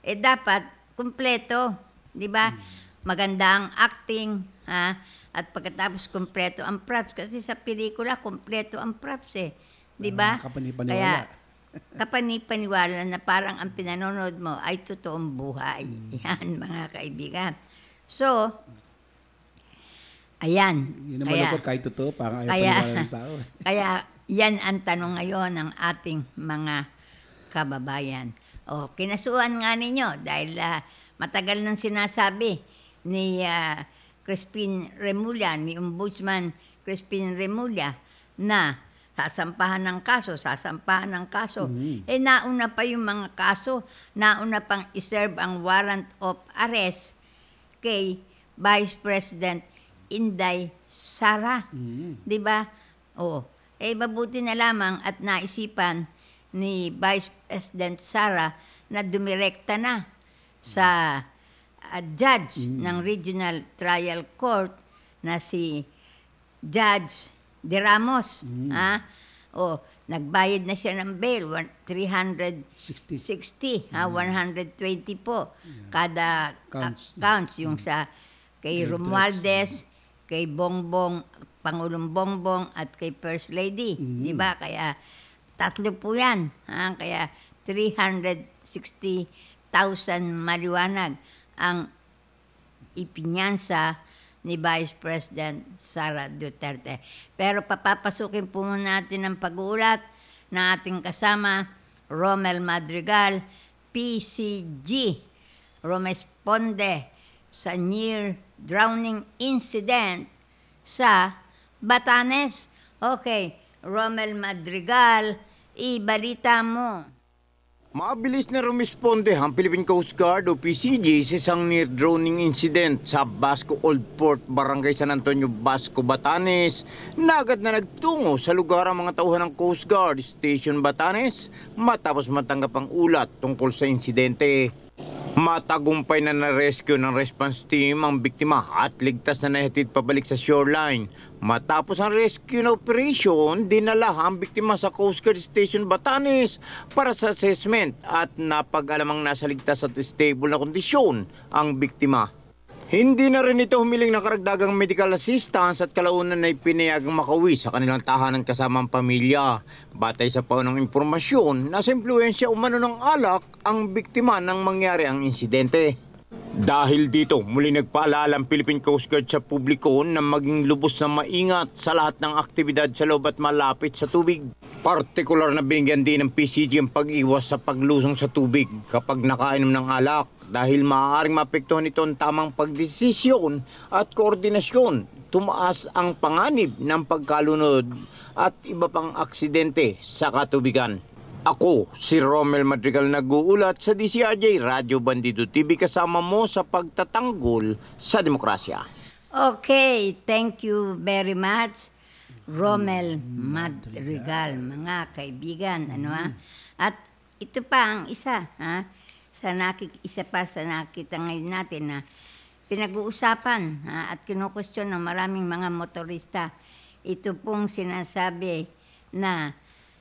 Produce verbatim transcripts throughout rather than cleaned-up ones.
eh dapat kumpleto, 'di ba? Maganda ang acting, ha? At pagkatapos kumpleto ang props kasi sa pelikula kumpleto ang props eh, 'di ba? Ah, kapanipaniwala. Kaya kapanipaniwala na parang ang pinanonood mo ay totoong buhay. Yan, mga kaibigan. So, ayan. Yun naman Kaya, ako kahit totoo, parang ayaw kaya, paniwala ng tao. eh. kaya yan ang tanong ngayon ng ating mga kababayan. O, kinasuhan nga ninyo dahil ah, matagal nang sinasabi ni ah, Crispin Remulla, ni Ombudsman Crispin Remulla, na sasampahan ng kaso, sasampahan ng kaso. Eh, nauna pa yung mga kaso, nauna pang iserve ang warrant of arrest kay Vice President Inday Sara. Di ba? Oo. Eh, mabuti na lamang at naisipan ni Vice President Sara na dumirekta na sa uh, judge ng Regional Trial Court na si Judge De Ramos. Ha? O, nagbayad na siya ng bail, one- three hundred sixty, ha? one hundred twenty po. Kada Counts. counts, counts yung sa kay Kay Romualdez, kay Bongbong, Pangulong Bongbong at kay First Lady, 'di ba? Kaya tatlo po 'yan, ha? Kaya three hundred sixty thousand maliwanag ang ipinyansa ni Vice President Sara Duterte. Pero papapasukin po muna natin ang pag-uulat ng ating kasama, Romel Madrigal, P C G, rumesponde sa near drowning incident sa Batanes. Okay, Romel Madrigal, ibalita mo. Mabilis na rumisponde ang Philippine Coast Guard o P C G sa isang near-drowning incident sa Basco Old Port, Barangay San Antonio, Basco, Batanes. Nagad na nagtungo sa lugar ang mga tauhan ng Coast Guard Station Batanes matapos matanggap ang ulat tungkol sa insidente. Matagumpay na na-rescue ng response team ang biktima at ligtas na nahatid pabalik sa shoreline. Matapos ang rescue na operation, dinala ang biktima sa Coast Guard Station Batanes para sa assessment at napag-alamang nasa ligtas at stable na kondisyon ang biktima. Hindi na rin ito humiling ng karagdagang medical assistance at kalaunan ay pinayagang makauwi sa kanilang tahanan kasama ang pamilya. Batay sa paunang impormasyon, nasa impluensya umano ng alak ang biktima nang mangyari ang insidente. Dahil dito, muli nagpaalala ang Philippine Coast Guard sa publiko na maging lubos na maingat sa lahat ng aktibidad sa loob at malapit sa tubig. Partikular na binigyan din ng P C G ang pag-iwas sa paglusong sa tubig kapag nakainom ng alak dahil maaaring maapektuhan ito ang tamang pagdesisyon at koordinasyon. Tumaas ang panganib ng pagkalunod at iba pang aksidente sa katubigan. Ako, si Romel Madrigal, nag-uulat sa D C R J Radyo Bandido T V kasama mo sa pagtatanggol sa demokrasya. Okay, thank you very much, Romel Madrigal, mga kaibigan, ano ha? At ito pa ang isa, ha? Sa nakik isa pa sa nakita ngayon natin na pinag-uusapan, ha? At kinukwestiyon ng maraming mga motorista. Ito pong sinasabi na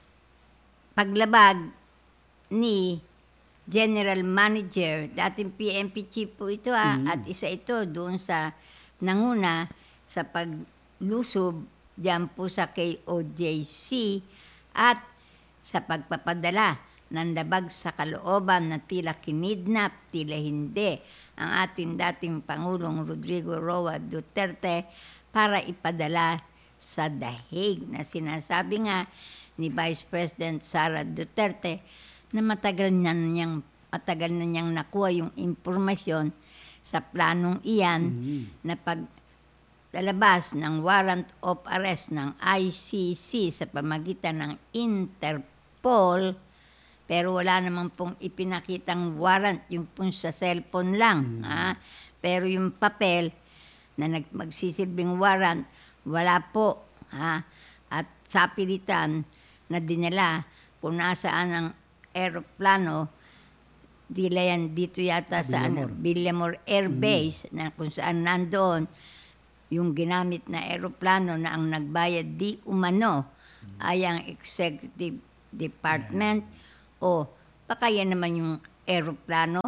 paglabag ni General Manager, dating P M P chief po ito ha, at isa ito doon sa nanguna sa paglusob diyan po sa K O J C at sa pagpapadala ng labag sa kalooban na tila kinidnap, tila hindi ang ating dating Pangulong Rodrigo Roa Duterte para ipadala sa dahig na sinasabi nga ni Vice President Sara Duterte na matagal na niyang matagal na niyang nakuha yung impormasyon sa planong iyan na paglalabas ng warrant of arrest ng I C C sa pamagitan ng Interpol, pero wala naman pong ipinakitang warrant, yung pong sa cellphone lang. Ha? Pero yung papel na nag- magsisilbing warrant, wala po. Ha? At sa pilitan na dinala kung nasaan ang aeroplano, dila yan dito yata sa ano, Villamor Air Base, na kung saan nandoon yung ginamit na aeroplano na ang nagbayad di umano ay ang executive department o baka yan naman yung aeroplano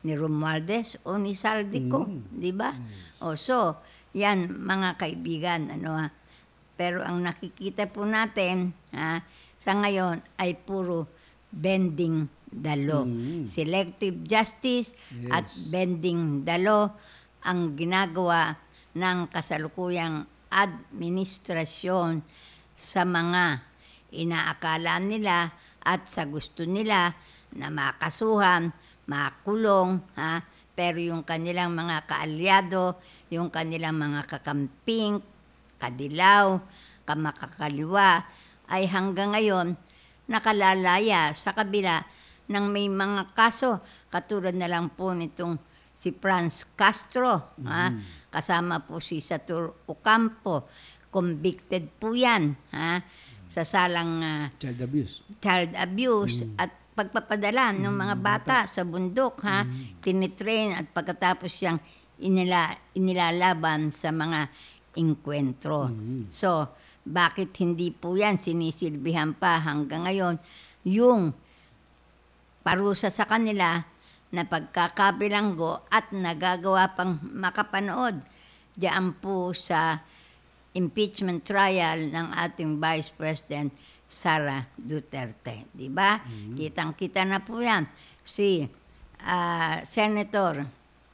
ni Romualdez o ni Saldico, di ba? O so, yan mga kaibigan, ano ha. Pero ang nakikita po natin, ha, sa ngayon ay puro bending the law. Mm. Selective justice at Yes. bending the law ang ginagawa ng kasalukuyang administrasyon sa mga inaakala nila at sa gusto nila na makasuhan, makulong, ha? Pero yung kanilang mga kaalyado, yung kanilang mga kakamping, kadilaw, kamakakaliwa, ay hanggang ngayon nakalalaya sa kabila ng may mga kaso. Katulad na lang po nitong si Franz Castro, ha? Kasama po si Satur Ocampo. Convicted po yan, ha? Sa salang ah, Child abuse. child abuse at pagpapadala ng mga bata sa bundok, ha? Tinitrain at pagkatapos siyang inila, inilalaban sa mga inkwentro. So, bakit hindi po yan sinisilbihan pa hanggang ngayon yung parusa sa kanila na pagkakabilanggo at nagagawa pang makapanood diyan po sa impeachment trial ng ating Vice President Sara Duterte, di ba? Kitang-kita na po yan. Si ah, Senator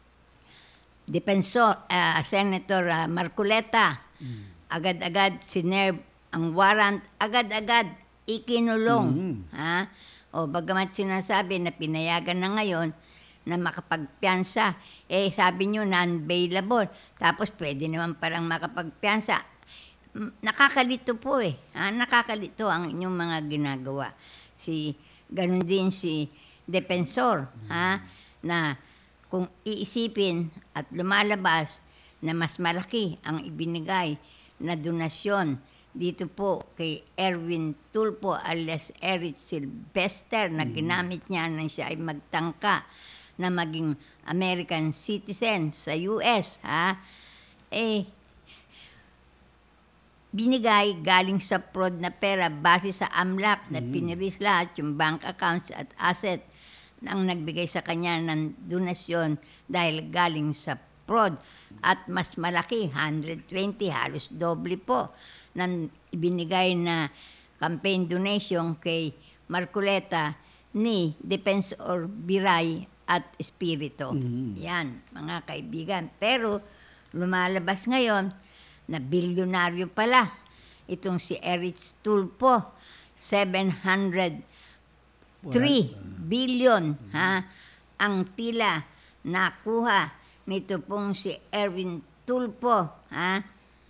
Defensor, ah, Senator ah, Marcoleta, agad-agad sinerve ang warrant, agad-agad ikinulong. Ha? O bagamat sinasabi na pinayagan na ngayon na makapagpiyansa, eh sabi nyo non-bailable, tapos pwede naman parang makapagpiyansa. M- Nakakalito po eh. Ha? Nakakalito ang inyong mga ginagawa. Si, ganun din si Defensor, ha? Na kung iisipin at lumalabas na mas malaki ang ibinigay na donasyon dito po kay Erwin Tulfo alias Eric Sylvester na ginamit niya nang siya ay magtangka na maging American citizen sa U S, ha? Eh, binigay galing sa fraud na pera base sa AMLAC na piniris lahat yung bank accounts at asset ang nagbigay sa kanya ng donasyon dahil galing sa fraud. At mas malaki, one hundred twenty, halos doble po, ng ibinigay na campaign donation kay Marcoleta ni Defensor Biray at Espiritu. Yan, mga kaibigan. Pero lumalabas ngayon na bilyonaryo pala itong si Eric Tulfo, seven hundred three billion, ha, ang tila nakuha nito pong si Erwin Tulfo, ha,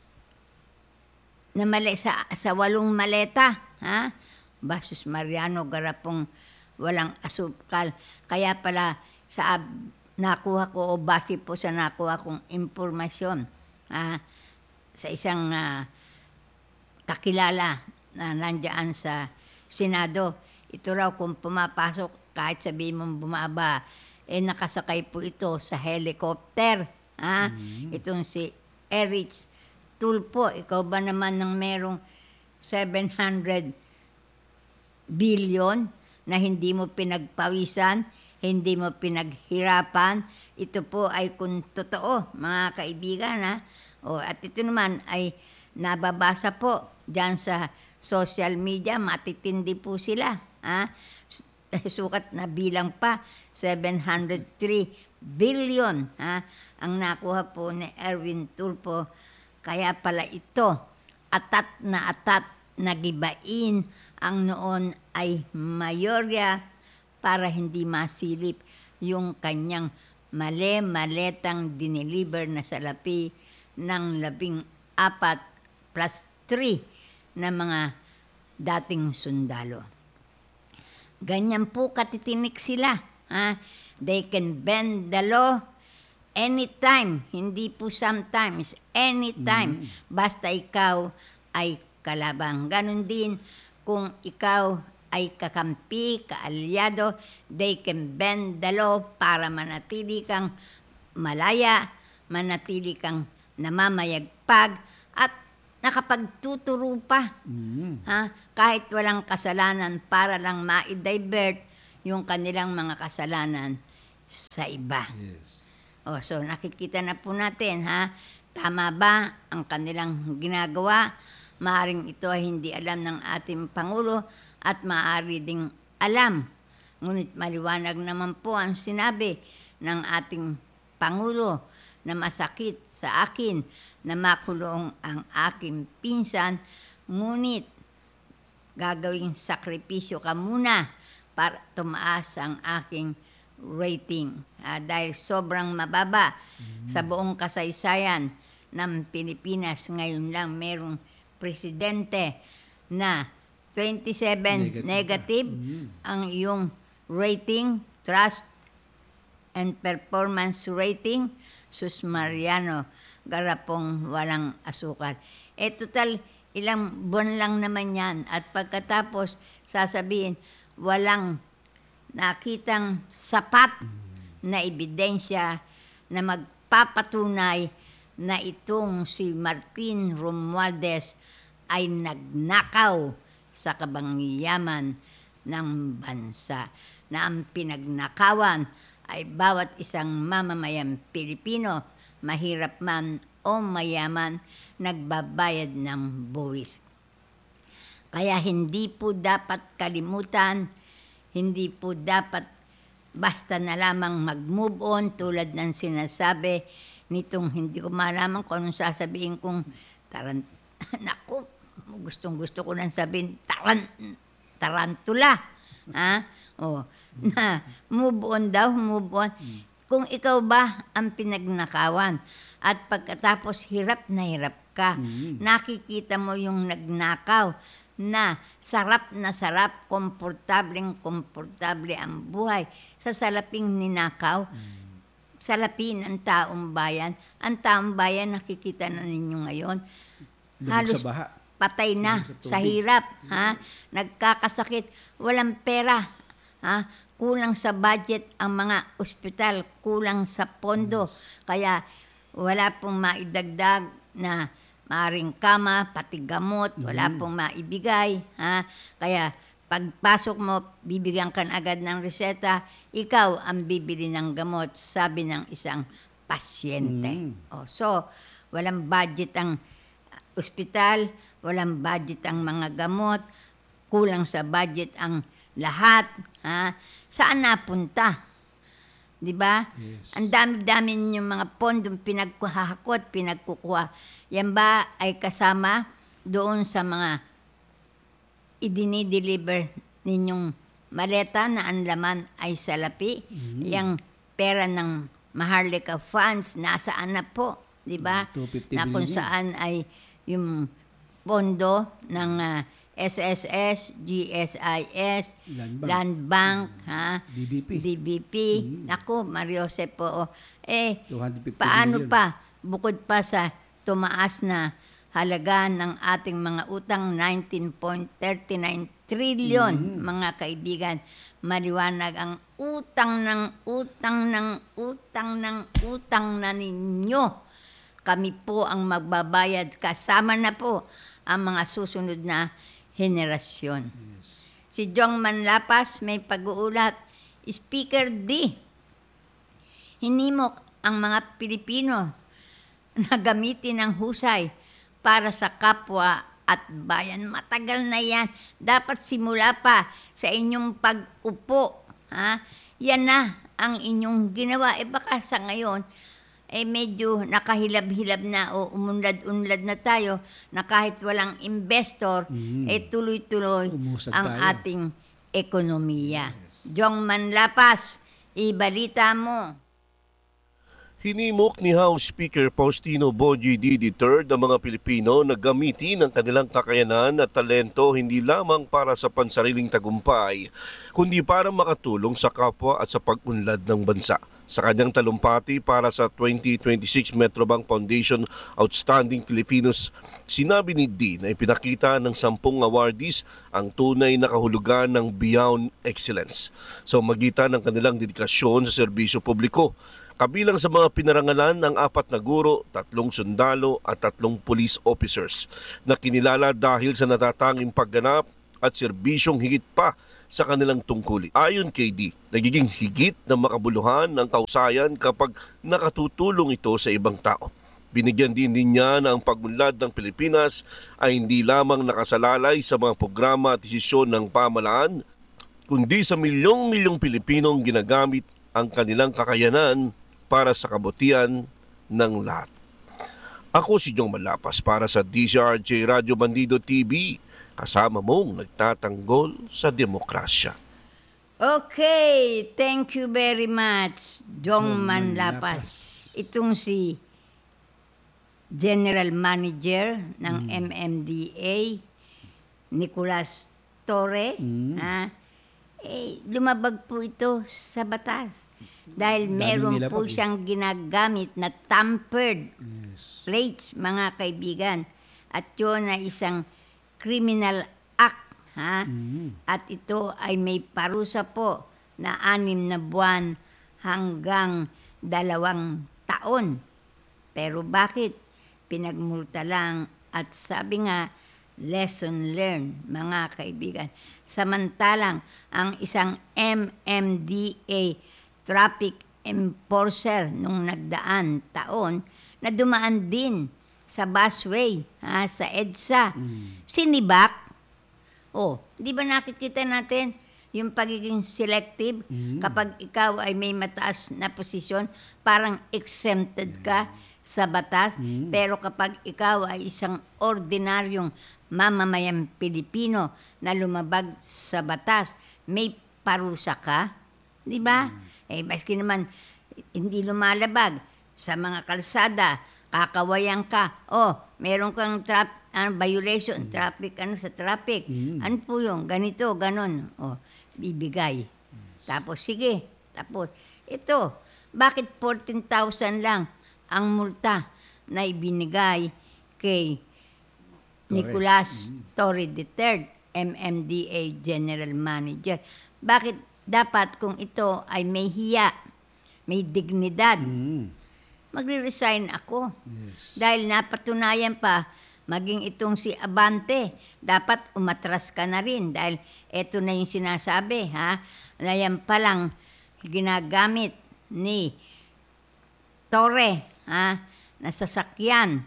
na mali sa, sa walong maleta, ha, Basus Mariano Garapong walang asukal. Kaya pala sa ab- nakuha ko o base po sa nakuha kong impormasyon, ha, sa isang ah, kakilala na nandiyan sa Senado. Ito raw kung pumapasok, kahit sabihin mong bumaba, eh nakasakay po ito sa helicopter. Ha? Itong si Eric Tulfo, ikaw ba naman ng merong seven hundred billion na hindi mo pinagpawisan, hindi mo pinaghirapan? Ito po ay kung totoo, mga kaibigan. Ha? O, at ito naman ay nababasa po dyan sa social media, matitindi po sila. Ha? Sukat na bilang pa, seven hundred three billion, ha, ang nakuha po ni Erwin Tulfo. Kaya pala ito, atat na atat na gibain ang noon ay mayorya para hindi masilip yung kanyang mali-maletang dineliver na salapi ng labing apat plus three na mga dating sundalo. Ganyan po katitinik sila. Ha? They can bend the law anytime, hindi po sometimes, anytime. Basta ikaw ay kalabang. Ganon din kung ikaw ay kakampi, kaalyado, they can bend the law para manatili kang malaya, manatili kang namamayagpag, at nakapagtuturo pa. Ha? Kahit walang kasalanan para lang ma-divert yung kanilang mga kasalanan sa iba. Yes. O, so nakikita na po natin, ha? Tama ba ang kanilang ginagawa? Maaring ito ay hindi alam ng ating Pangulo at maaari ding alam. Ngunit maliwanag naman po ang sinabi ng ating Pangulo na masakit sa akin na makulong ang aking pinsan, ngunit gagawing sakripisyo ka muna para tumaas ang aking rating. Ah, dahil sobrang mababa mm-hmm. sa buong kasaysayan ng Pilipinas, ngayon lang merong presidente na twenty-seven negative, negative mm-hmm. ang iyong rating, trust and performance rating. Sus Mariano, garapong walang asukal. Eh total, ilang buwan lang naman yan. At pagkatapos, sasabihin, walang nakitang sapat na ebidensya na magpapatunay na itong si Martin Romualdez ay nagnakaw sa kabangyaman ng bansa, na ang pinagnakawan ay bawat isang mamamayang Pilipino, mahirap man o mayaman, nagbabayad ng buwis. Kaya hindi po dapat kalimutan, hindi po dapat basta na lamang mag-move on tulad ng sinasabi nitong hindi ko malaman kung anong sasabihin kong taran... Naku, gustong gusto ko nang sabihin, taran... tarantula. Ha? Oh, na move on daw, move on. Kung ikaw ba ang pinagnakawan at pagkatapos hirap na hirap ka, mm. nakikita mo yung nagnakaw na sarap na sarap, komportableng komportable ang buhay sa salaping ninakaw, mm. salapin ang taong bayan. Ang taong bayan nakikita na ninyo ngayon, Lumog halos sa baha. patay na sa, sa hirap, ha? Nagkakasakit, walang pera. Ha? Kulang sa budget ang mga ospital, kulang sa pondo. Kaya wala pong maidagdag na maaring kama, pati gamot, wala pong maibigay. Ha? Kaya pagpasok mo, bibigyan ka na agad ng reseta, ikaw ang bibili ng gamot, sabi ng isang pasyente. Mm. O, so, walang budget ang ospital, walang budget ang mga gamot, kulang sa budget ang lahat, ha? Saan napunta? 'Di ba? Yes. Ang dami-dami ninyong mga pondong pinagkuhahakot, pinagkukuha. Yan ba ay kasama doon sa mga idinideliver ninyong maleta na ang laman ay salapi? Mm-hmm. Yang pera ng Maharlika Funds, nasaan na po? 'Di ba? Na kung saan ay yung pondo ng uh, S S S, G S I S, Land Bank, Land Bank ha? D B P. D B P. Mm. Naku, Mario Jose po. Eh, paano million. pa, bukod pa sa tumaas na halaga ng ating mga utang, nineteen point three nine trillion, mm. mga kaibigan, maliwanag ang utang ng utang ng utang ng utang na ninyo. Kami po ang magbabayad, kasama na po ang mga susunod na henerasyon. Yes. Si Jong Manlapas may pag-uulat, Speaker D, hinimok ang mga Pilipino na gamitin ng husay para sa kapwa at bayan. Matagal na yan. Dapat simula pa sa inyong pag-upo. Ha? Yan na ang inyong ginawa. E baka sa ngayon, eh medyo nakahilab-hilab na o umunlad-unlad na tayo na kahit walang investor, mm. eh tuloy-tuloy Umusad ang tayo. Ating ekonomiya. Yes. Jong Manlapas, ibalita mo. Hinimok ni House Speaker Faustino Bogie D. the third ang mga Pilipino na gamitin ang kanilang kakayanan at talento hindi lamang para sa pansariling tagumpay, kundi para makatulong sa kapwa at sa pag-unlad ng bansa. Sa kanyang talumpati para sa twenty twenty-six Metrobank Foundation Outstanding Filipinos, sinabi ni D na ipinakita ng sampung awardees ang tunay na kahulugan ng Beyond Excellence sa magitan ng kanilang dedikasyon sa serbisyo publiko. Kabilang sa mga pinarangalan ang apat na guro, tatlong sundalo at tatlong police officers na kinilala dahil sa natatanging pagganap at serbisyong higit pa sa kanilang tungkulin. Ayon kay D, nagiging higit na makabuluhan ng kausayan kapag nakatutulong ito sa ibang tao. Binigyan din din niya na ang pagunlad ng Pilipinas ay hindi lamang nakasalalay sa mga programa at desisyon ng pamahalaan, kundi sa milyong-milyong Pilipinong ginagamit ang kanilang kakayanan para sa kabutihan ng lahat. Ako si Jong Malapas para sa D Z R J Radio Bandido T V, kasama mong nagtatanggol sa demokrasya. Okay, thank you very much, Jong Jong Manlapas. Manlapas. Itong si General Manager ng M M D A, Nicolas Torre, Mm. ha? Eh, lumabag po ito sa batas. Dahil Dami meron nila po pag- siyang ginagamit na tampered Yes. plates, mga kaibigan. At yun ay isang criminal act, ha? Mm. At ito ay may parusa po na anim na buwan hanggang dalawang taon. Pero bakit? Pinagmulta lang at sabi nga, lesson learned, mga kaibigan. Samantalang ang isang M M D A traffic enforcer nung nagdaan taon na dumaan din sa busway, ha, sa EDSA. Sinibak. Oh, di ba nakikita natin yung pagiging selective? Kapag ikaw ay may mataas na posisyon, parang exempted ka sa batas. Pero kapag ikaw ay isang ordinaryong mamamayang Pilipino na lumabag sa batas, may parusa ka. Di ba? Eh, maski naman hindi lumalabag sa mga kalsada, kakawayan ka. Oh, meron kang trap, ano, violation, traffic, ano sa traffic. Ano po yung ganito, ganon. Oh, bibigay. Tapos, sige. Tapos, ito, bakit fourteen thousand lang ang multa na ibinigay kay Nicolas Torre the third, M M D A General Manager? Bakit dapat kung ito ay may hiya, may dignidad, Mm. magre-resign ako? Yes. Dahil napatunayan pa, maging itong si Abante, dapat umatras ka na rin dahil eto na yung sinasabi, ha? Na yan palang ginagamit ni Torre, ha? Na sasakyan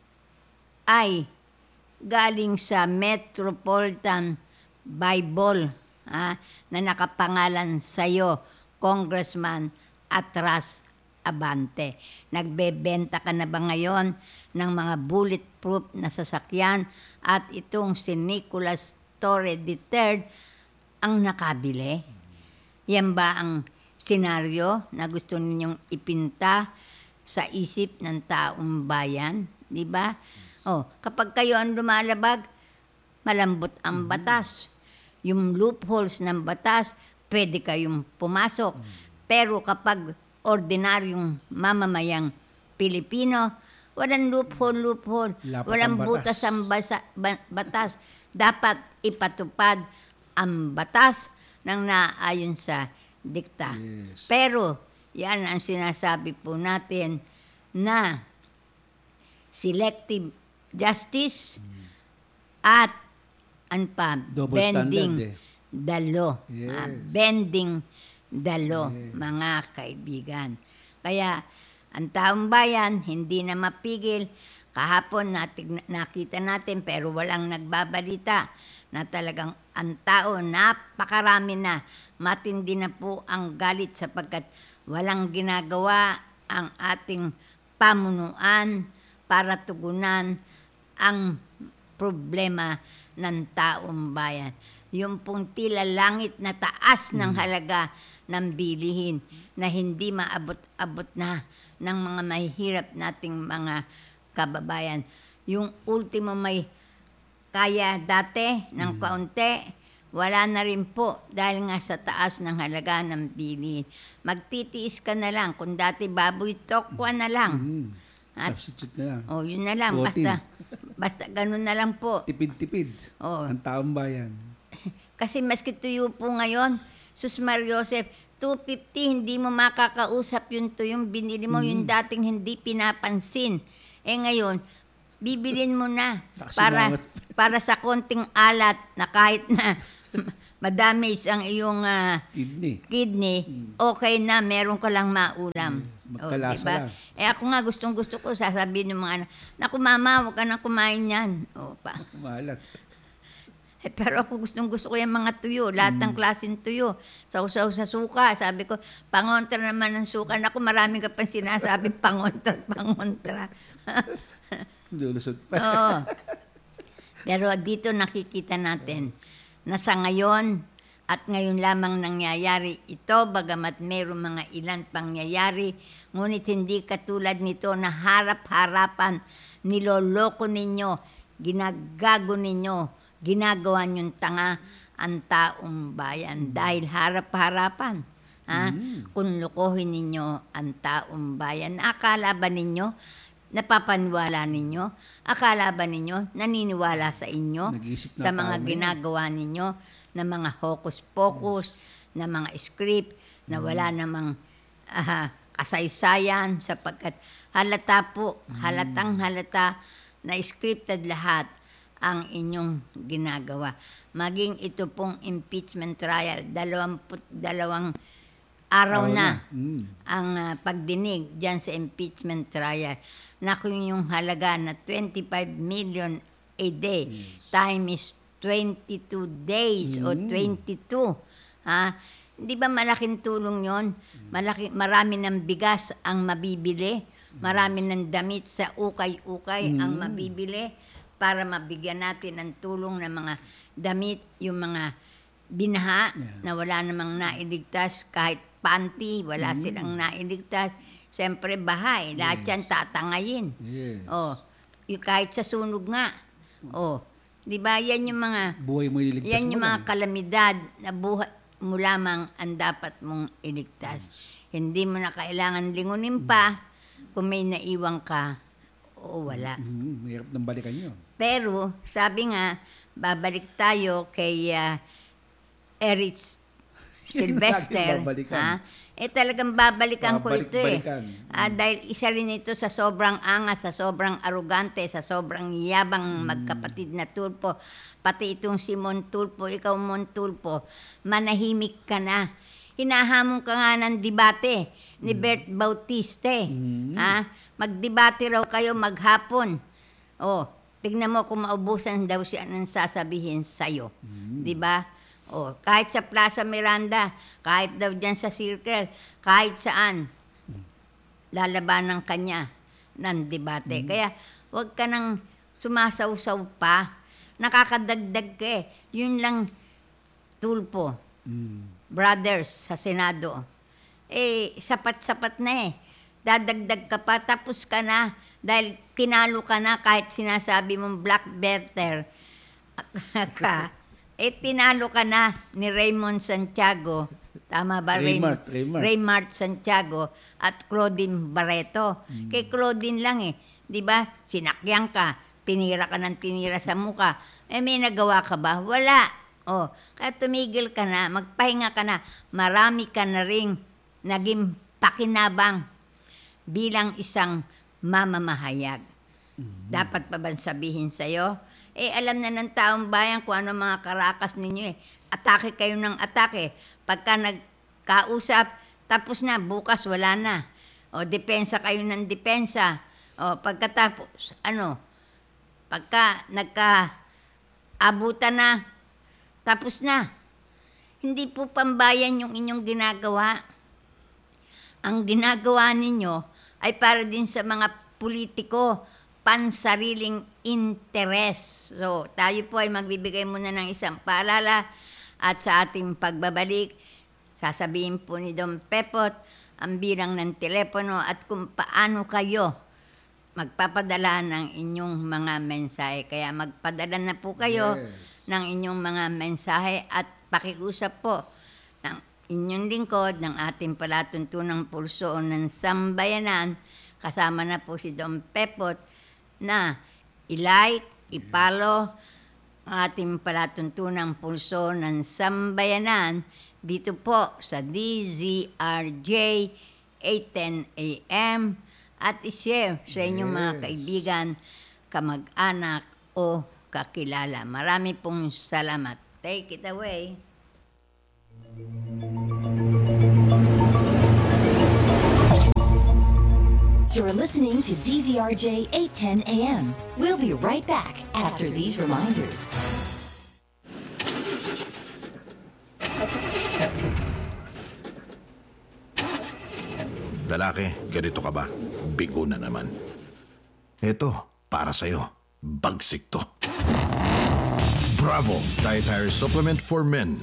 ay galing sa Metropolitan Bible, ha? Na nakapangalan sa'yo, Congressman Atras Abante. Nagbebenta ka na ba ngayon ng mga bulletproof na sasakyan at itong si Nicolas Torre the third ang nakabili? Yan ba ang senaryo na gusto ninyong ipinta sa isip ng taong bayan? Di ba? Oh, kapag kayo ang lumalabag, malambot ang batas. Yung loopholes ng batas, pwede kayong pumasok. Pero kapag ordinaryong mamamayang Pilipino, walang loophole, loophole. Lapat Walang ang batas. butas ang basa- ba- batas. Dapat ipatupad ang batas ng naayon sa dikta. Yes. Pero, yan ang sinasabi po natin na selective justice at an pa, Double bending standard, eh. the law. Yes. Ah, bending the law, mga kaibigan. Kaya, ang taong bayan, hindi na mapigil. Kahapon, natig, nakita natin, pero walang nagbabalita na talagang ang tao, napakarami na, matindi na po ang galit sapagkat walang ginagawa ang ating pamunuan para tugunan ang problema ng taong bayan. Yung pong tila langit na taas ng halaga ng bilihin na hindi maabot-abot na ng mga mahihirap nating mga kababayan. Yung ultimo may kaya dati ng kaunti, wala na rin po dahil nga sa taas ng halaga ng bilihin. Magtitiis ka na lang. Kung dati baboy tokwa na lang. Mm. At- Substitute na lang. Oh, yun na lang. Protein. Basta, basta ganun na lang po. Tipid-tipid. Oo. Ang taong bayan. Kasi maski tuyo po ngayon, Sus Mar Joseph, two fifty, hindi mo makakausap yung tuyong binili mo, yung dating hindi pinapansin. Eh ngayon, bibilin mo na Nakasimangot. para para sa konting alat na kahit na madamage ang iyong ah, Kidney. kidney, okay na, meron ka lang maulam. Mm, magkalasa lang. Eh ako nga, gustong gusto ko, sasabihin ng mga anak, naku mama, huwag ka na kumain yan. O, pa. Maalat. Eh, pero ako gustong gusto ko yung mga tuyo, lahat ng klaseng tuyo. Sausaw sa suka, sabi ko, pangontra naman ng suka. Naku, marami ka pang sinasabi, pangontra, pangontra. Lulusot pa. Oo. Pero dito nakikita natin na sa ngayon at ngayon lamang nangyayari ito, bagamat mayroong mga ilan pangyayari, ngunit hindi katulad nito na harap-harapan, niloloko ninyo, ginagago ninyo, ginagawa niyong tanga ang taong bayan dahil harap-harapan. Ha? Kung lokohin ninyo ang taong bayan, akala ba ninyo napapaniwala ninyo? Akala ba ninyo naniniwala sa inyo Nag-iisip na sa mga tama yun. ginagawa ninyo na mga hocus-pocus, na mga script na wala namang ah, kasaysayan sapagkat halata po, halatang halata na scripted lahat ang inyong ginagawa. Maging ito pong impeachment trial, dalawamput dalawang araw Araw na na. Mm. ang ah, pagdinig diyan sa impeachment trial. Naku, yung halaga na twenty-five million a day time is twenty-two days o twenty-two. Ha? Hindi ba malaking tulong yon? Malaki, marami ng bigas ang mabibili. Marami ng damit sa ukay-ukay ang mabibili para mabigyan natin ng tulong ng mga damit, yung mga binaha na wala namang nailigtas, kahit panty, wala silang nailigtas. Siyempre, bahay. Lahat yan tatangayin. Yes. Oh, yung kahit sa sunog nga. Oh, di ba? Yan yung mga, Buhay mo ililigtas yan mo yung lang mga eh. kalamidad na buhay mo lamang ang dapat mong iligtas. Hindi mo na kailangan lingunin pa kung may naiwang ka o wala. Mm, mahirap nang balikan yun. Pero, sabi nga, babalik tayo kay ah, Eric Sylvester. Lagi babalikan. Ha? Eh talagang babalikan ko ito eh. Babalik-balikan. Ah, dahil isa rin ito sa sobrang angas, sa sobrang arugante, sa sobrang yabang Hmm. magkapatid na Tulfo. Pati itong si Mon Tulfo, ikaw Mon Tulfo, manahimik ka na. Hinahamon ka nga ng debate ni Hmm. Bert Bautiste. Ha? Magdebate raw kayo maghapon. Oh, tignan mo kung maubusan daw siya ng sasabihin sa'yo. Di ba? Oh, kahit sa Plaza Miranda, kahit daw dyan sa Circle, kahit saan, lalabanan ka niya ng debate. Kaya huwag ka nang sumasaw-saw pa. Nakakadagdag ka eh. Yun lang Tulfo, Mm. brothers sa Senado. Eh, sapat-sapat na eh. Dadagdag ka pa, tapos ka na. Dahil tinalo ka na kahit sinasabi mong black better ka. Eh, tinalo ka na ni Raymond Santiago. Tama ba? Raymart, Raymart. Raymart Santiago at Claudine Barreto. Kay Claudine lang eh. Di ba? Sinakyan ka. Tinira ka ng tinira sa muka. Eh, may nagawa ka ba? Wala. Oh, kaya tumigil ka na. Magpahinga ka na. Marami ka na ring naging pakinabang bilang isang mamamahayag. Dapat pa ba sabihin sa'yo? Eh, alam na ng taong bayan kung ano mga karakas ninyo eh. Atake kayo ng atake. Pagka nagkausap, tapos na, bukas wala na. O, depensa kayo ng depensa. O, pagkatapos, ano, pagka nagka-abutan na, tapos na. Hindi po pambayan yung inyong ginagawa. Ang ginagawa ninyo ay para din sa mga politiko, pansariling interes. So, tayo po ay magbibigay muna ng isang paalala at sa ating pagbabalik, sasabihin po ni Don Pepot ang bilang ng telepono at kung paano kayo magpapadala ng inyong mga mensahe. Kaya magpadala na po kayo Yes. ng inyong mga mensahe at pakiusap po ng inyong lingkod ng ating palatuntunang pulso ng sambayanan. Kasama na po si Don Pepot na i-like, i-follow ang ating palatuntunang pulso ng sambayanan dito po sa D Z R J eight ten A M at i-share sa inyong mga Yes. kaibigan kamag-anak o kakilala. Marami pong salamat. Take it away. You're listening to D Z R J eight ten A M. We'll be right back after these reminders. Lalaki, ganito ka ba? Bigo na naman. Ito, para sa'yo. Bagsik to. Bravo! Dietary Supplement for Men.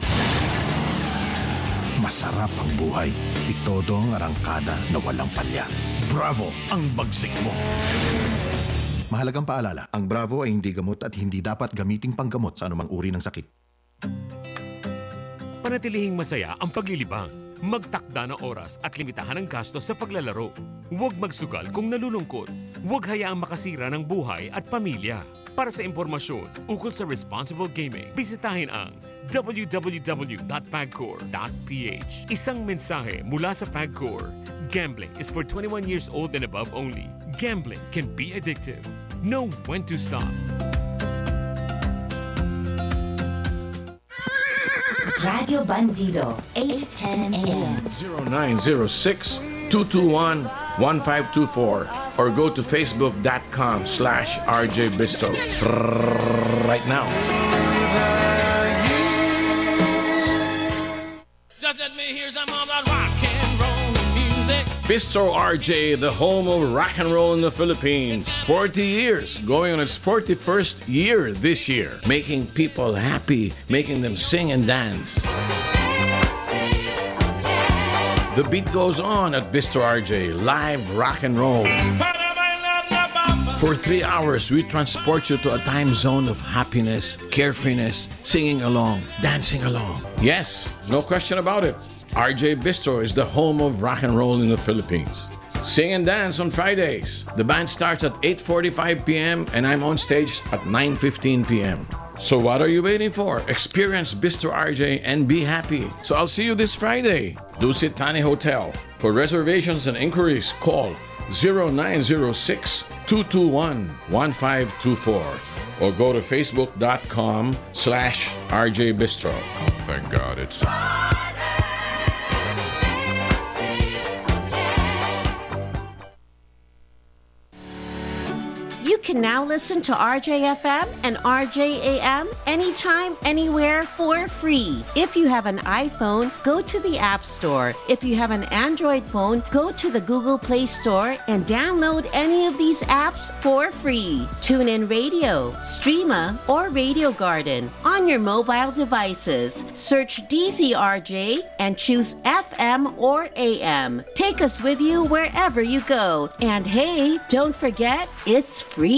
Masarap ang buhay. Itodo ang arangkada na walang palya. Bravo! Ang bagsik mo. Mahalagang paalala, ang Bravo ay hindi gamot at hindi dapat gamiting panggamot sa anumang uri ng sakit. Panatilihing masaya ang paglilibang. Magtakda ng oras at limitahan ang gastos sa paglalaro. Huwag magsugal kung nalulungkot. Huwag hayaang makasira ng buhay at pamilya. Para sa impormasyon ukol sa responsible gaming, bisitahin ang w w w dot pagcor dot p h. Isang mensahe mula sa Pagcor. Gambling is for twenty-one years old and above only. Gambling can be addictive. Know when to stop. Radio Bandido, eight ten A M. zero nine zero six, two two one, one five two four or go to facebook.com slash rjbisto right now. Just let me hear some of that rock and roll music. Bistro R J, the home of rock and roll in the Philippines. forty years, going on its forty-first year this year. Making people happy, making them sing and dance. The beat goes on at Bistro R J, live rock and roll. For three hours, we transport you to a time zone of happiness, carefreeness, singing along, dancing along. Yes, no question about it. R J Bistro is the home of rock and roll in the Philippines. Sing and dance on Fridays. The band starts at eight forty-five p m and I'm on stage at nine fifteen p m So what are you waiting for? Experience Bistro R J and be happy. So I'll see you this Friday. Dusit Thani Hotel. For reservations and inquiries, call zero nine zero six, two two one, one five two four or go to facebook.com slash RJ Bistro. Thank God it's... You can now listen to R J F M and R J A M anytime, anywhere for free. If you have an iPhone, go to the App Store. If you have an Android phone, go to the Google Play Store and download any of these apps for free. TuneIn Radio, Streama, or Radio Garden on your mobile devices. Search D Z R J and choose F M or A M. Take us with you wherever you go. And hey, don't forget, it's free.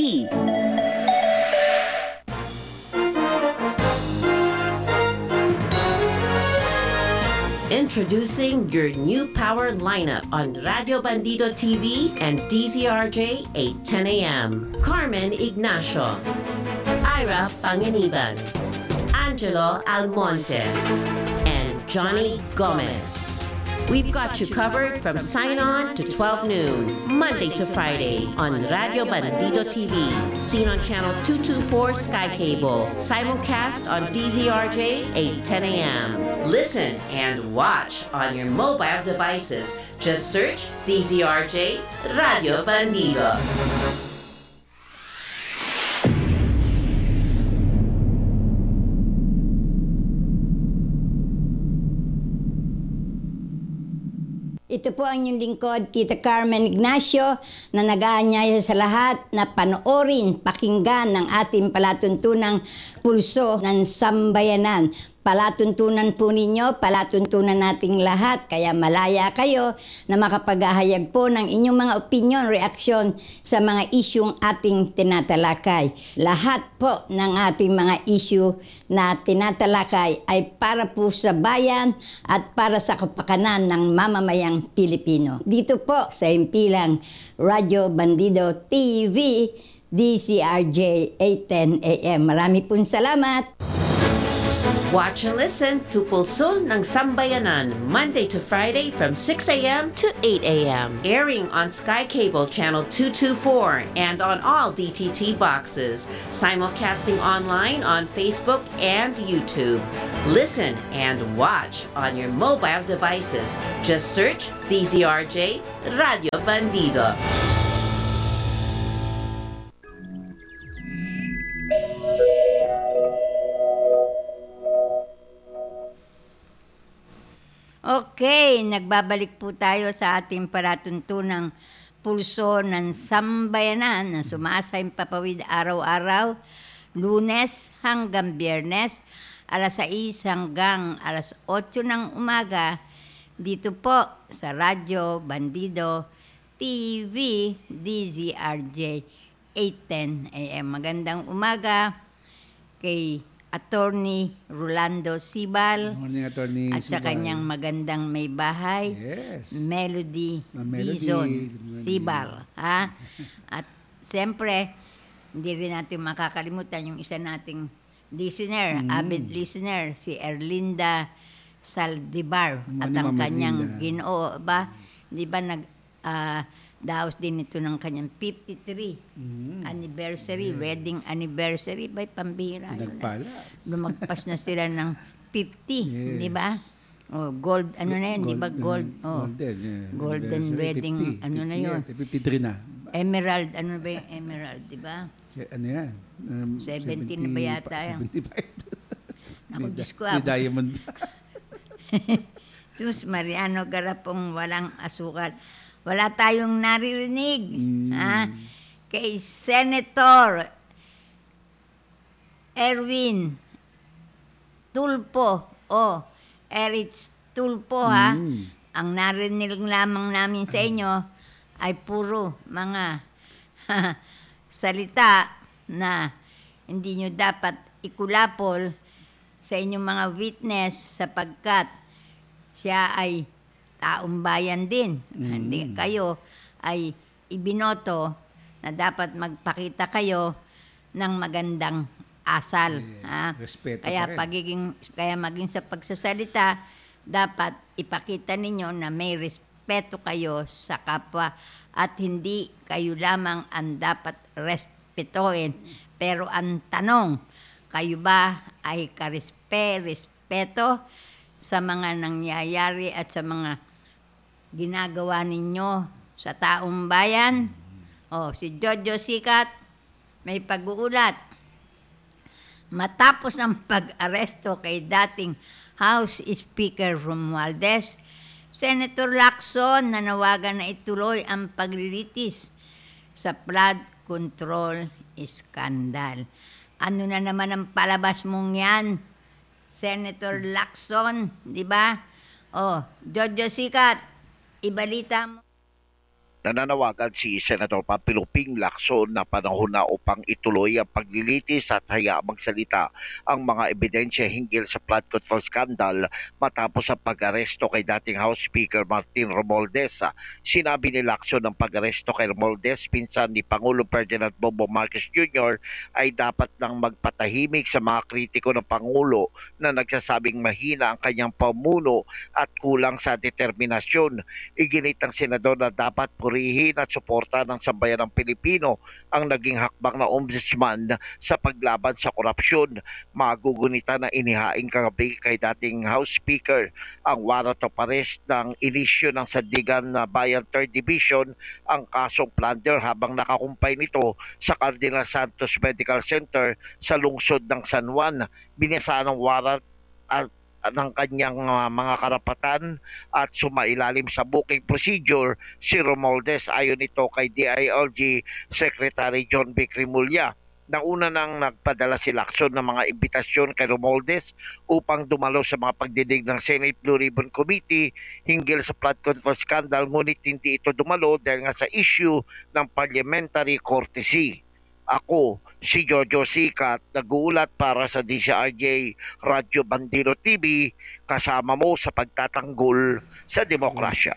Introducing your new power lineup on Radio Bandido T V and D Z R J eight ten A M. Carmen Ignacio, Ira Panganiban, Angelo Almonte, and Johnny Gomez. We've got you covered from sign on to twelve noon, Monday to Friday on Radio Bandido T V. Seen on channel two twenty-four Sky Cable. Simulcast on D Z R J eight ten A M. Listen and watch on your mobile devices. Just search D Z R J Radio Bandido. Ito po ang inyong lingkod, Tita Carmen Ignacio, na nag-aanyaya sa lahat na panoorin, pakinggan ng ating palatuntunang pulso ng sambayanan. Palatuntunan po ninyo, palatuntunan nating lahat, kaya malaya kayo na makapaghahayag po ng inyong mga opinion, reaksyon sa mga isyong ating tinatalakay. Lahat po ng ating mga issue na tinatalakay ay para po sa bayan at para sa kapakanan ng mamamayang Pilipino. Dito po sa himpilang Radio Bandido T V, D Z R J eight ten A M. Marami pong salamat! Watch and listen to Pulso ng Sambayanan, Monday to Friday from six a.m. to eight a.m. Airing on Sky Cable Channel two twenty-four and on all D T T boxes. Simulcasting online on Facebook and YouTube. Listen and watch on your mobile devices. Just search D Z R J Radio Bandido. Okay, nagbabalik po tayo sa ating palatuntunang pulso ng sambayanan na sumasayang papawid araw-araw, Lunes hanggang Biyernes, alas sais hanggang alas otso ng umaga, dito po sa Radyo Bandido T V D Z R J eight ten A M. Magandang umaga kay Attorney Rolando Sibal Morning, Attorney at sa Sibal. kanyang magandang may bahay, Yes. Melody Ma'am Melody. Dizon Good morning. Sibal. Ha? At siyempre, hindi rin natin makakalimutan yung isa nating listener, Mm. avid listener, si Erlinda Saldivar. Good At morning, ang Ma'am kanyang Erlinda. ginoo, ba? Di ba nag... ah, daos din ito ng kanyang fifty-three Mm. anniversary, wedding anniversary, ba'y pambihira. yun. Nagpala. Lumagpas na sila ng fifty, Yes. di ba? Oh, gold, ano na yun, di ba gold? Oh, Golden. yeah. golden Anniversary, wedding, fifty, ano na fifty, yun? yeah, fifty-three na. Emerald, ano ba yung emerald, di ba? Si- Ano yan? Um, seventy na ba yata yan? seventy-five. Naku, May Diyos ko, da- may ah. diamond. Sus, Mariano Garapong walang asukal. Wala tayong naririnig. Mm. Ha? Kay Senator Erwin Tulpo. O, Erich Tulpo, ha? Mm. Ang narinig lamang namin sa inyo ay puro mga salita na hindi nyo dapat ikulapol sa inyong mga witness sapagkat siya ay taong bayan din. Hindi kayo ay ibinoto na dapat magpakita kayo ng magandang asal. Yes, ha? respeto Kaya pa rin. pagiging kaya maging sa pagsasalita dapat ipakita ninyo na may respeto kayo sa kapwa at hindi kayo lamang ang dapat respetohin. Pero ang tanong, kayo ba ay karespe, respeto sa mga nangyayari at sa mga ginagawa ninyo sa taong bayan? O, si Jojo Sikat may pag-uulat. Matapos ang pag-aresto kay dating House Speaker Romualdez, Senator Lacson nanawagan na ituloy ang paglilitis sa flood control scandal. Ano na naman ang palabas mong yan, Senator Lacson, di ba? Oh, Jojo Sikat, ibalita mo. Nananawagan si Senator Pampiluping Lacson na panahon na upang ituloy ang paglilitis at hayaang magsalita ang mga ebidensya hinggil sa flood control scandal matapos ang pag-aresto kay dating House Speaker Martin Romualdez. Sinabi ni Lacson ang pag-aresto kay Romualdez, pinsan ni Pangulong Ferdinand Bongbong Marcos Junior ay dapat lang magpatahimik sa mga kritiko ng Pangulo na nagsasabing mahina ang kanyang pamuno at kulang sa determinasyon. Iginit ng senador na dapat purihin at suporta ng sambayanang Pilipino ang naging hakbang na ombudsman sa paglaban sa korupsyon. Magugunita na inihaing kagabi kay dating House Speaker ang warrant of arrest ng inisyo ng Sandigan na Bayan third Division ang kasong plunder habang nakakumpay nito sa Cardinal Santos Medical Center sa lungsod ng San Juan. Binasa ng warrant at ng kanyang uh, mga karapatan at sumailalim sa booking procedure si Romualdez ayon ito kay D I L G Secretary John B. Cremulya. Nauna nang nagpadala si Lacson ng mga imbitasyon kay Romualdez upang dumalo sa mga pagdinig ng Senate Blue Ribbon Committee hinggil sa flood control scandal, ngunit hindi ito dumalo dahil nga sa issue ng parliamentary courtesy. Ako, si Jojo Sikat, nag-uulat para sa D Z R J Radyo Bandido T V, kasama mo sa pagtatanggol sa demokrasya.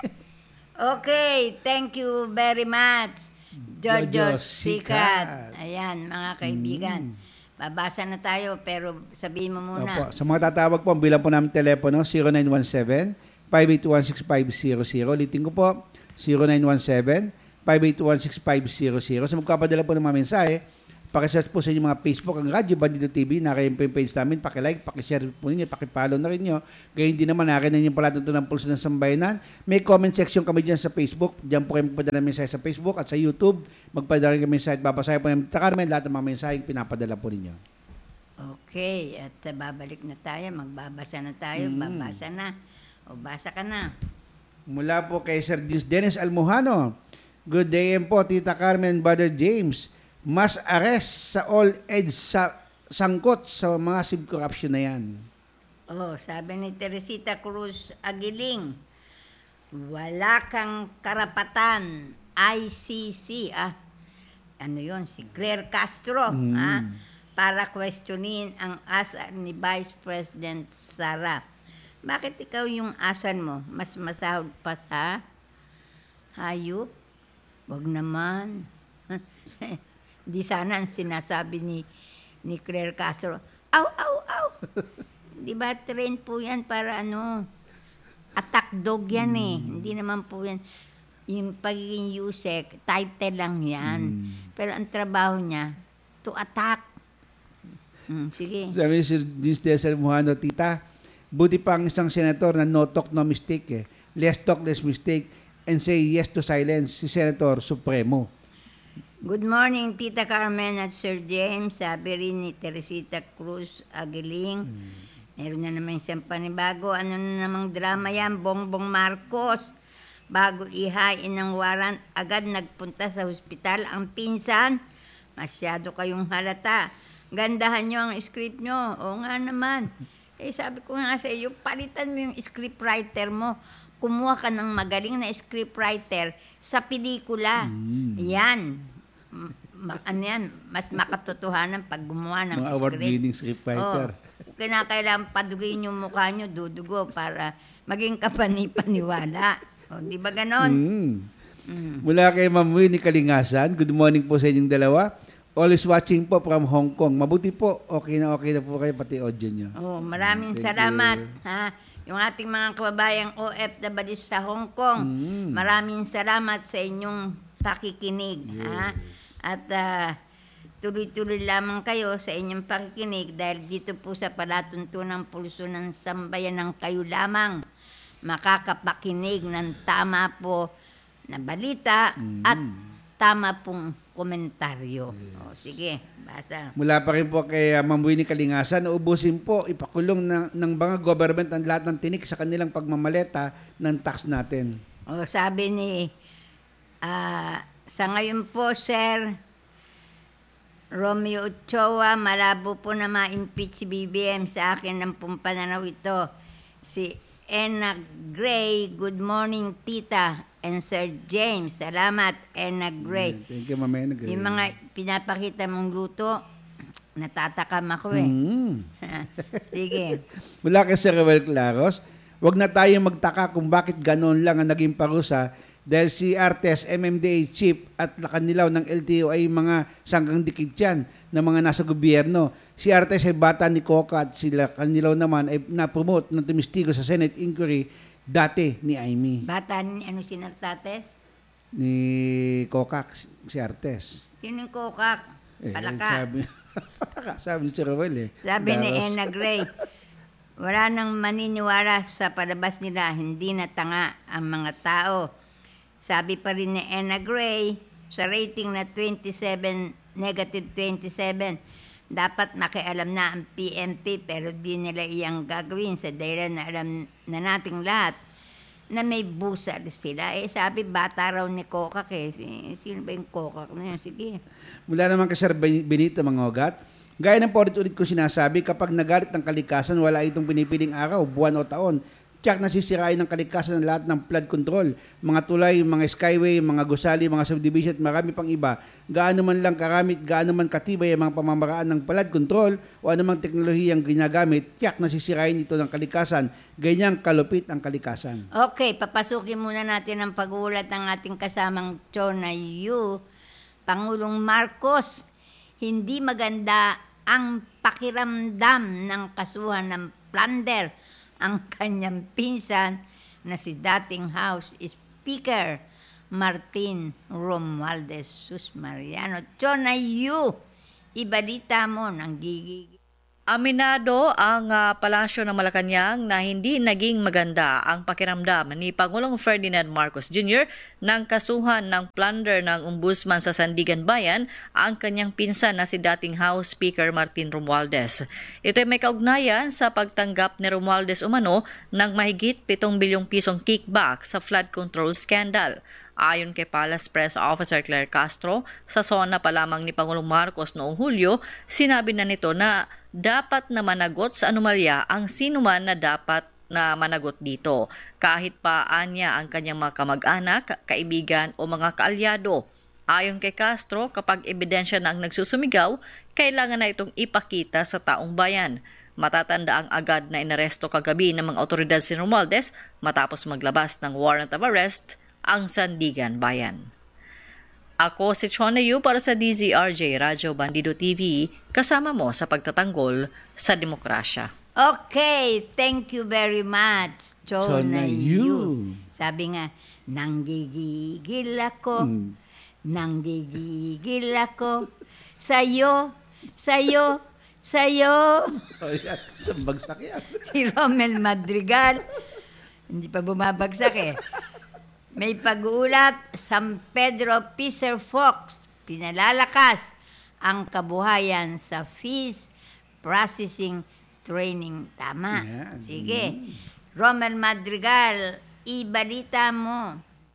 Okay, thank you very much, Jojo Jojo Sikat. Sikat. Ayan, mga kaibigan. babasa na tayo, pero sabihin mo muna. Opo. Sa mga tatawag po, ang bilang po namin telepono, zero nine one seven, five eight one, six five zero zero. Ulitin ko po, zero nine one seven, five eight one, six five zero zero. Sa magpapadala po ng mga mensahe, pakisearch po sa inyong mga Facebook, ang Radyo Bandito T V, nakayin po yung page namin, pakilike, pakishare po ninyo, pakipollow na rin nyo. Gayun din naman, nakayin na yung palatunto ng Pulso ng Sambayanan. May comment section kami dyan sa Facebook. Diyan po kayo magpadala ng mensahe sa Facebook at sa YouTube. Magpadala rin kami mensahe at babasahin po ng Takarmen lahat ng mga mensahe pinapadala po ninyo. Okay, at uh, babalik na tayo, magbabasa na tayo, babasa na. O basa ka na. Mula po kay Sir Dennis Almohano. Good day po, Tita Carmen, Brother James. Mas arrest sa all edge sa sangkot sa mga C I B corruption na yan. Oh, sabi ni Teresita Cruz Aguiling, wala kang karapatan, I C C, ah, ano yon si Claire Castro, Mm. ah, para questionin ang asan ni Vice President Sara. Bakit ikaw yung asan mo? Mas masahod pa sa hayop? Wag naman. Di sana ang sinasabi ni ni Claire Castro, aw, aw, aw. Di ba trend po yan para ano, attack dog yan eh. Hindi naman po yan. Yung pagiging U S E C, title lang yan. Pero ang trabaho niya, to attack. Hmm, sige. Sabi ni Sir Dennis Almohano, Tita, buti pa ang isang senator na no talk, no mistake eh. Less talk, less mistake, and say yes to silence, si Senator Supremo. Good morning, Tita Carmen at Sir James. Sabi rin ni Teresita Cruz Aguiling. Meron na naman isang panibago. Ano na namang drama yan? Bongbong Marcos. Bago ihain ng warrant, agad nagpunta sa hospital ang pinsan. Masyado kayong halata. Gandahan nyo ang script nyo. O nga naman. Eh sabi ko nga sa iyo, palitan mo yung script writer mo. Kumuha ka ng magaling na script writer sa pelikula. Yan. Ma- ano yan, mas makatotohanan pag gumawa ng Mga script. award-winning scriptwriter. Oh, kinakailangan paduguin yung mukha nyo, dudugo, para maging kapani-paniwala. O, di ba ganon? Mm. Mula kay Ma'am Winnie Kalingasan, good morning po sa inyong dalawa. Always watching po from Hong Kong. Mabuti po, okay na okay na po kayo, pati audio nyo. Oh, maraming Thank salamat. you. Ha? Yung ating mga kababayang O F W sa Hong Kong, maraming salamat sa inyong pakikinig. Ha? At uh, tuloy-tuloy lamang kayo sa inyong pakikinig dahil dito po sa palatuntunang Pulso ng Sambayanan kayo lamang makakapakinig ng tama po na balita at tama pong komentaryo. O, sige, basa. Mula pa rin po kay uh, Ma'am Winnie Kalingasan, ubusin po, ipakulong ng, ng mga government ang lahat ng tinik sa kanilang pagmamaleta ng tax natin. O, sabi ni, ah, sa ngayon po, Sir Romeo Ochoa, malabo po na ma-impeach si B B M. Sa akin ng pong pananaw ito. Si Enna Gray, good morning, Tita. And Sir James, salamat, Enna Gray. Thank you, Ma'am Enna Gray. Yung mga pinapakita mong luto, natatakam ako eh. Mm. Sige. Mula kay Sir Ruel Claros, wag na tayo magtaka kung bakit ganoon lang ang naging parusa dahil si Artes, M M D A chief at Kanilaw ng L T O ay mga sanggang dikit yan na mga nasa gobyerno. Si Artes ay bata ni Coca at sila Kanilaw naman ay na-promote ng tumistigo sa Senate inquiry dati ni Amy. Bata ni ano si Nartates? Ni Coca, si Artes. Sino yung kokak? Eh, Palaka. Sabi, palaka, sabi ni Sir Ruel eh. Sabi ni Claros. Enna Gray, wala nang maniniwala sa palabas nila, hindi na tanga ang mga tao. Sabi pa rin ni Enna Gray, sa rating na twenty-seven, negative twenty-seven, dapat makialam na ang P N P pero di nila iyang gagawin sa dahilan na alam na nating lahat na may busal sila. Eh sabi, bata raw ni Coca eh. Sino ba yung Coca na yan? Sige. Mula naman kay Sir Benito mga ugat, gaya ng paulit-ulit ko sinasabi, kapag nagalit ng kalikasan, wala itong pinipiling araw, buwan o taon. Tiyak nasisirain ng kalikasan ng lahat ng flood control, mga tulay, mga skyway, mga gusali, mga subdivision at marami pang iba. Gaano man lang karamit, gaano man katibay ang mga pamamaraan ng flood control o anumang teknolohiyang ginagamit, tiyak nasisirain ito ng kalikasan. Ganyang kalupit ang kalikasan. Okay, papasukin muna natin ang pag-uulat ng ating kasamang Chona Yu. Pangulong Marcos, hindi maganda ang pakiramdam ng kasuhan ng plunder ang kanyang pinsan na si dating House Speaker Martin Romualdez Sus Mariano. Chona, you, ibalita mo ng gigig. Aminado ang uh, palasyo ng Malacanang na hindi naging maganda ang pakiramdam ni Pangulong Ferdinand Marcos Junior ng kasuhan ng plunder ng ombudsman sa Sandigan Bayan ang kanyang pinsan na si dating House Speaker Martin Romualdez. Ito ay may kaugnayan sa pagtanggap ni Romualdez umano ng mahigit pitong bilyong pisong kickback sa flood control scandal. Ayon kay Palace Press Officer Claire Castro, sa SONA pa lamang ni Pangulong Marcos noong Hulyo, sinabi na nito na dapat na managot sa anomalya ang sinuman na dapat na managot dito, kahit pa anya ang kanyang mga kamag-anak, kaibigan o mga kaalyado. Ayon kay Castro, kapag ebidensya na ang nagsusumigaw, kailangan na itong ipakita sa taong bayan. Matatanda ang agad na inaresto kagabi ng mga otoridad si Romualdez matapos maglabas ng warrant of arrest ang Sandigan Bayan. Ako si Chona Yu para sa D Z R J Radyo Bandido T V, kasama mo sa pagtatanggol sa demokrasya. Okay, thank you very much, Chona, Chona Yu. Yu. Sabi nga, nanggigigil ako, Hmm. nanggigigil ako, sayo, sayo, sayo. Oh, yan. Isang bagsak yan. Si Romel Madrigal, hindi pa bumabagsak eh. May pag-uulat, San Pedro Fisher Fox, pinalalakas ang kabuhayan sa Fish Processing Training. Tama. Yan. Sige. Romel Madrigal, ibalita mo.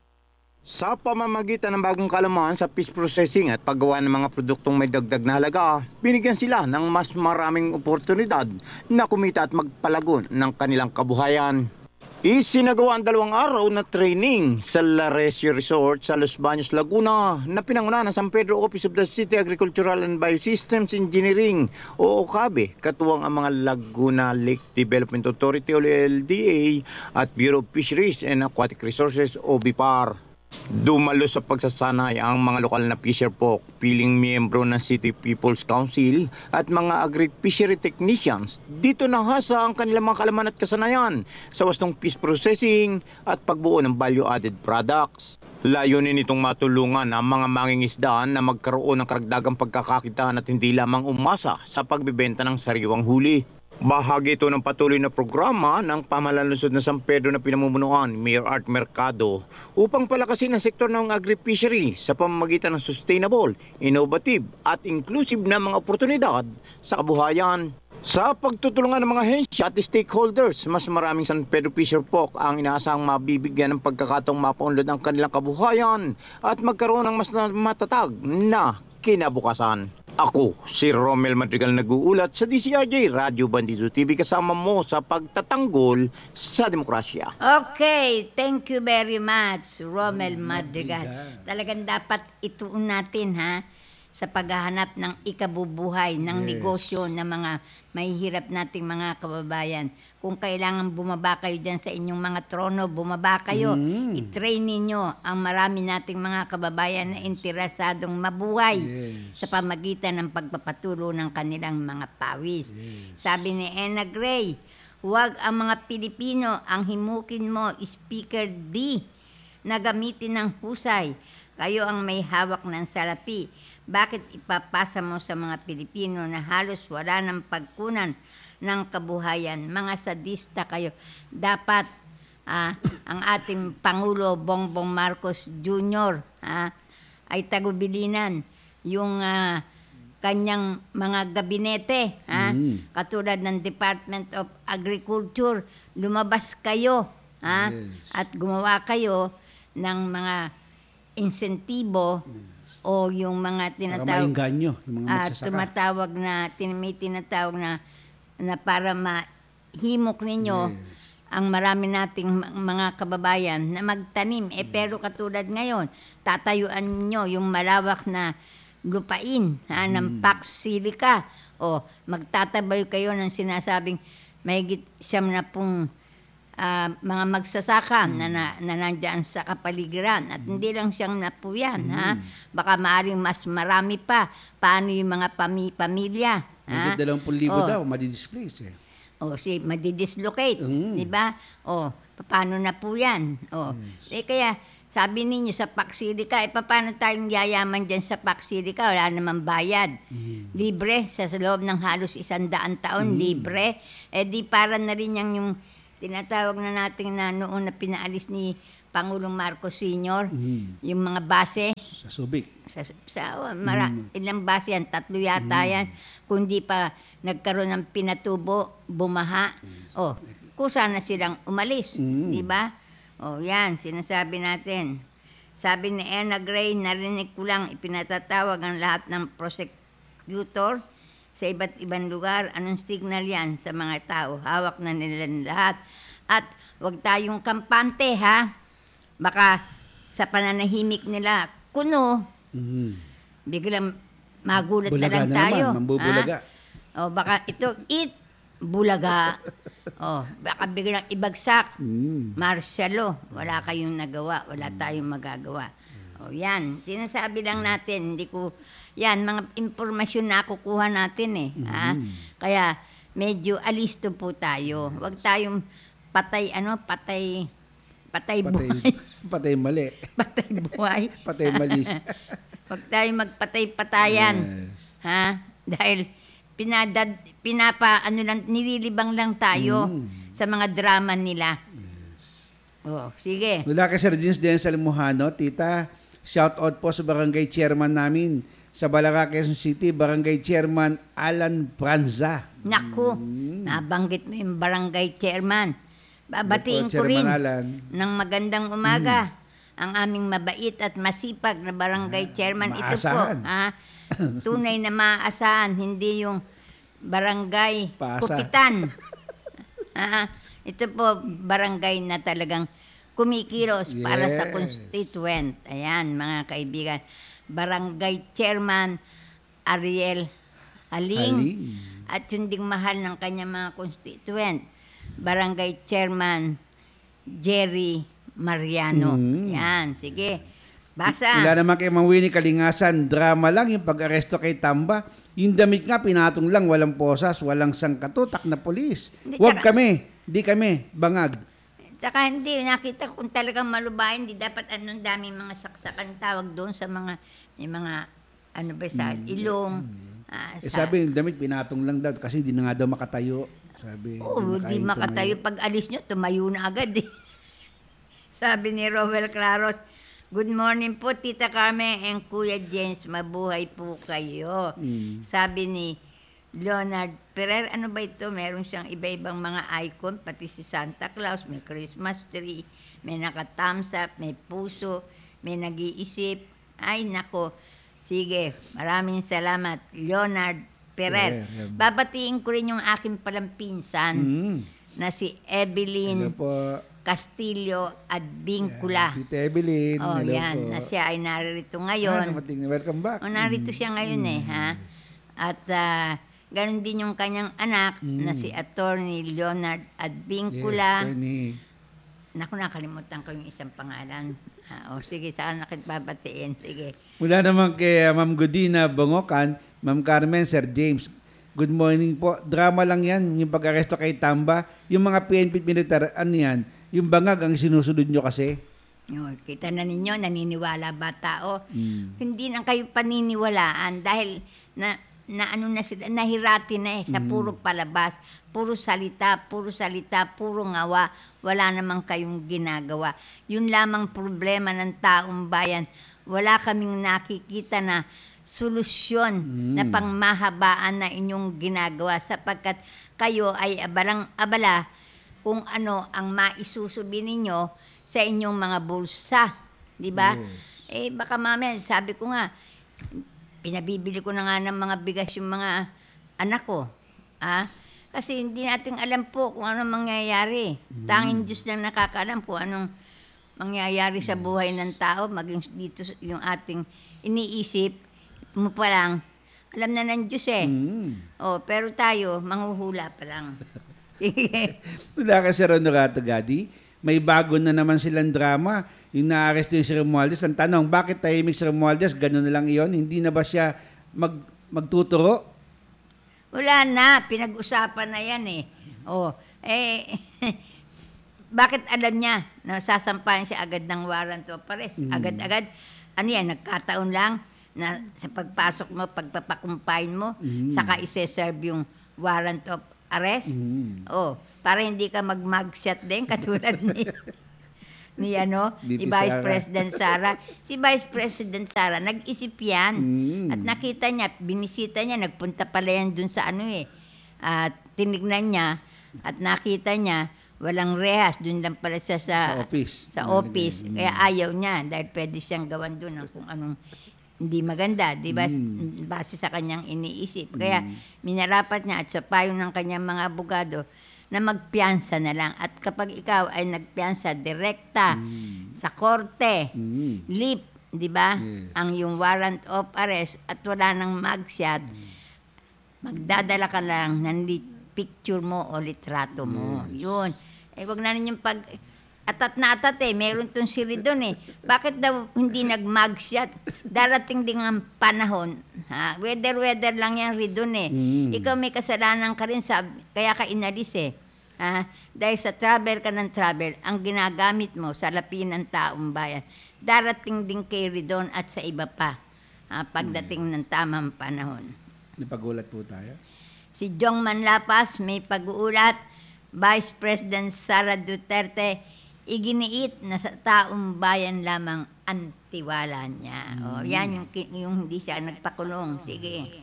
Sa pamamagitan ng bagong kalaman sa fish processing at paggawa ng mga produktong may dagdag na halaga, binigyan sila ng mas maraming oportunidad na kumita at magpalago ng kanilang kabuhayan. Isinagawa ang dalawang araw na training sa La Recio Resort sa Los Baños, Laguna na pinangunahan ng San Pedro Office of the City Agricultural and Biosystems Engineering o O C A B E, katuwang ang mga Laguna Lake Development Authority o L D A at Bureau of Fisheries and Aquatic Resources o B I P A R. Dumalo sa pagsasanay ang mga lokal na fisher folk, piling miyembro ng City People's Council at mga agri-fishery technicians. Dito nahasa ang kanilang mga kalaman at kasanayan sa wastong fish processing at pagbuo ng value-added products. Layunin itong matulungan ang mga mangingisdaan na magkaroon ng karagdagang pagkakakitaan at hindi lamang umasa sa pagbibenta ng sariwang huli. Bahagi ito ng patuloy na programa ng pamalansod ng San Pedro na pinamumunuan ni Mayor Art Mercado upang palakasin ang sektor ng agri-fishery sa pamamagitan ng sustainable, innovative at inclusive na mga oportunidad sa kabuhayan. Sa pagtutulungan ng mga ahensya at stakeholders, mas maraming San Pedro Fisher Folk ang inaasahang mabibigyan ng pagkakataong mapaunlad ang kanilang kabuhayan at magkaroon ng mas matatag na kinabukasan. Ako, si Romel Madrigal nag-uulat sa D C R J Radyo Bandido T V kasama mo sa pagtatanggol sa demokrasya. Okay, thank you very much, Romel Madrigal. Talagang dapat ituon natin ha sa paghahanap ng ikabubuhay ng Yes. negosyo ng mga mahihirap nating mga kababayan. Kung kailangan bumaba kayo dyan sa inyong mga trono, bumaba kayo. Mm. I-train ninyo ang marami nating mga kababayan na interesadong mabuhay Yes. sa pamagitan ng pagpapatulo ng kanilang mga pawis. Sabi ni Ena Gray, huwag ang mga Pilipino ang himukin mo, Speaker D, na gamitin ng husay. Kayo ang may hawak ng salapi. Bakit ipapasa mo sa mga Pilipino na halos wala ng pagkunan ng kabuhayan? Mga sadista kayo. Dapat ah, ang ating Pangulo Bongbong Marcos Junior ah, ay tagubilinan yung ah, kanyang mga gabinete. ah, Mm. Katulad ng Department of Agriculture. Lumabas kayo ah, Yes. at gumawa kayo ng mga insentibo o yung mga Para tinatawag mainganyo yung mga ah, magsasaka. tumatawag na tin- may tinatawag na na para mahimok ninyo Yes. ang marami nating ma- mga kababayan na magtanim. Eh pero katulad ngayon, tatayuan nyo yung malawak na lupain ha, ng Pax Silica o magtatabay kayo ng sinasabing mahigit siyam na pong ah, mga magsasaka na, na, na nandyan sa kapaligiran. At hindi lang siyang napuyan. Ha? Baka maaring mas marami pa. Paano yung mga pami, pamilya Ha? Higit dalawang libo Oh. daw, madidisplace eh. O si madidislocate, Mm. 'di ba? O paano na po 'yan? O eh kaya sabi ninyo sa Paksirika, eh paano tayong yayaman diyan sa Paksirika? Wala namang bayad. Libre sa loob ng halos isang daang taon, libre. Eh di para na rin yang yung tinatawag na natin na noon na pinaalis ni Pangulong Marcos Senior, yung mga base Sa Subic. sa, sa oh, mara, ilang base yan, tatlo yata yan, kundi pa nagkaroon ng pinatubo, bumaha, oh, kusa na silang umalis, di ba? Oh, yan, sinasabi natin. Sabi ni Erna Gray, narinig ko lang ipinatatawag ang lahat ng prosecutor sa iba't ibang lugar. Anong signal yan sa mga tao? Hawak na nila lahat. At wag tayong kampante, ha? Baka sa pananahimik nila, kuno, Mhm. biglang magulat na Bulaga lang na tayo. naman, mambubulaga. Ha? O baka ito, it, bulaga. O, baka biglang ibagsak. Mm. Martialo, wala kayong nagawa, wala tayong magagawa. O yan, sinasabi lang natin, hindi ko, yan, mga impormasyon na kukuha natin eh. Ha? Kaya medyo alisto po tayo. Huwag tayong patay, ano, patay, patay, Patay, buhay. patay mali. patay buhay. Patay mali. Huwag tayong magpatay-patayan. Yes. Ha? Dahil pinadad, pinapa, ano lang, nililibang lang tayo sa mga drama nila. Oh, sige. Mula kay Sir James Denzel Mojano, tita, shout out po sa barangay chairman namin sa Balaca, Quezon City, barangay chairman Alan Pranza. Naku, nabanggit mo yung barangay chairman. Babatiin ko rin Chairman Alan. ng magandang umaga ang aming mabait at masipag na barangay chairman. Ito po, maasahan. ha? Tunay na maaasahan, hindi yung barangay Paasa. kupitan. Ah, ito po, barangay na talagang kumikilos para sa Yes. constituent. Ayan, mga kaibigan. Barangay Chairman Ariel Aling. Aling. At yung ding mahal ng kanyang mga constituent. Barangay Chairman Jerry Mariano. Mm. Yan, sige. Basa. Wala naman kay Mang Winnie Kalingasan, drama lang yung pag-aresto kay Tamba. Yung damit nga, pinatong lang, walang posas, walang sangkatutak na polis. Hindi, Huwag tsaka- kami, di kami, bangag. Saka hindi, nakita ko kung talagang malubayan, di dapat anong daming mga saksakan tawag doon sa mga, may mga, ano ba, sa ilong. ah, Eh, sa, sabi, yung damit, pinatong lang daw kasi di na nga daw makatayo. Sabi, Oo, di na kayang makatayo. tumayo. Pag alis nyo, tumayo na agad eh. Sabi ni Rowel Claros, good morning po, Tita Carmen and Kuya James. Mabuhay po kayo. Mm. Sabi ni Leonard Ferrer, ano ba ito? Meron siyang iba-ibang mga icon, pati si Santa Claus, may Christmas tree, may naka-thumbs up, may puso, may nag-iisip. Ay, nako. Sige, maraming salamat, Leonard Ferrer. Yeah, yeah. Babatiin ko rin yung aking palang pinsan Mm. na si Hello Evelyn po. Castillo Advincula. Tita Evelyn. Oh, hello yan. po. Na siya ay narito Ah, ngayon. dumating. Welcome back. O, narito siya ngayon eh, ha? At ah, ganun din yung kanyang anak na si Attorney Leonard Advincula. Yes, Tony. Naku, nakalimutan ko yung isang pangalan. Ah, o, sige, saan nakitbabatiin? Sige. Mula naman kay uh, Ma'am Godina Bongocan, Ma'am Carmen, Sir James. Good morning po. Drama lang yan, yung pag-aresto kay Tamba. Yung mga P N P militar, ano yan? Yung bangag ang sinusunod nyo kasi. O, kita na ninyo, naniniwala ba tao? Mm. Hindi na kayo paniniwalaan dahil na, na ano na sila, nahirati na eh sa puro palabas, puro salita, puro salita, puro ngawa, wala namang kayong ginagawa. Yun lamang problema ng taong bayan. Wala kaming nakikita na solusyon na pangmahabaan na inyong ginagawa sapagkat kayo ay abalang abala kung ano ang maisusubi ninyo sa inyong mga bulsa. Di ba? Eh, baka mamaya, sabi ko nga, pinabibili ko na nga ng mga bigas yung mga anak ko. Ah? Kasi hindi natin alam po kung ano mangyayari. Tanging Diyos lang nakakaalam kung anong mangyayari sa buhay ng tao, maging dito yung ating iniisip mo pa lang. Alam na ng Diyos eh. Mm. Oh, pero tayo, manghuhula pa lang. Sige. Mula kay Sir Honorato Gadi, may bago na naman silang drama. Yung na-arresto yung Sir Romualdez. Ang tanong, bakit tahimik Sir Romualdez? Ganun na lang iyon. Hindi na ba siya mag, magtuturo? Wala na, pinag-usapan na yan eh. Oh, eh, bakit alam niya na sasampahan siya agad ng warrant of arrest? Mm. Agad-agad, ano yan, nagkataon lang na sa pagpasok mo, pagpapakumpain mo, Mm. saka ise-serve yung warrant of arrest. Mm. Oh, para hindi ka mag-mugshot din, katulad ni ni ano, V P ni Vice Sara. President Sara. Si Vice President Sara, nag-isip yan. Mm. At nakita niya, binisita niya, nagpunta pala yan dun sa ano eh. At tinignan niya, at nakita niya, walang rehas, dun lang pala siya sa, Sa office. Sa Mm. office. Kaya ayaw niya, dahil pwede siyang gawan dun ng kung anong hindi maganda, di ba? Mm. Base sa kanyang iniisip. Kaya minarapat niya at sa payo ng kanyang mga abogado na magpiyansa na lang. At kapag ikaw ay nagpiyansa direkta sa korte, Mm. lip, di ba? Yes. Ang yung warrant of arrest at wala nang mugshot, magdadala ka lang ng li- picture mo o litrato mo. Yun. Eh, wag na ninyong pag... Atat na atat eh, meron tong si Ridon eh. Bakit daw hindi nag-mugshot? Darating din ang panahon. Ha? Weather-weather lang yan, Ridon eh. Mm. Ikaw may kasalanan ka rin, sab- kaya ka inalis eh. Ha? Dahil sa travel ka ng travel, ang ginagamit mo sa lapi ng taong bayan, darating din kay Ridon at sa iba pa. Ha? Pagdating ng tamang panahon. Napagulat po tayo. Si Jong Manlapas may pag-uulat, Vice President Sara Duterte, iginiit na sa taong bayan lamang ang tiwala niya. O, yan yung, ki- yung hindi siya nagpakulong. Sige.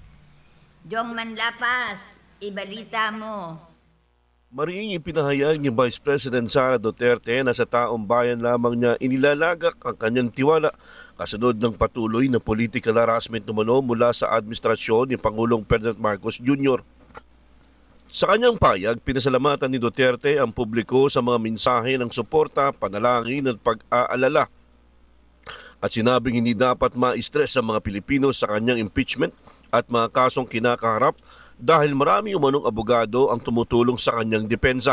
Jong Manlapas, ibalita mo. Mariing ipinahayag ni Vice President Sara Duterte na sa taong bayan lamang niya inilalagak ang kanyang tiwala kasunod ng patuloy na political harassment umano mula sa administrasyon ni Pangulong Ferdinand Marcos Junior Sa kanyang payag, pinasalamatan ni Duterte ang publiko sa mga mensahe ng suporta, panalangin at pag-aalala. At sinabing hindi dapat ma-stress ang mga Pilipino sa kanyang impeachment at mga kasong kinakaharap dahil marami umanong abogado ang tumutulong sa kanyang depensa.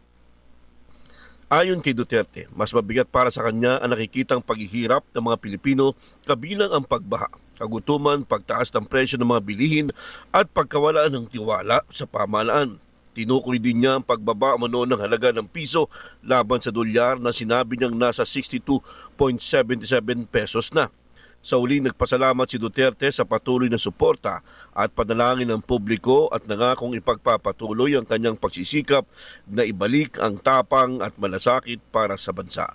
Ayon kay Duterte, mas mabigat para sa kanya ang nakikitang paghihirap ng mga Pilipino kabilang ang pagbaha, kagutuman, pagtaas ng presyo ng mga bilihin at pagkawala ng tiwala sa pamahalaan. Tinukoy din niya ang pagbaba umano ng halaga ng piso laban sa dolyar na sinabi niyang nasa sixty-two point seven seven pesos na. Sa uli, nagpasalamat si Duterte sa patuloy na suporta at panalangin ng publiko at nangakong ipagpapatuloy ang kanyang pagsisikap na ibalik ang tapang at malasakit para sa bansa.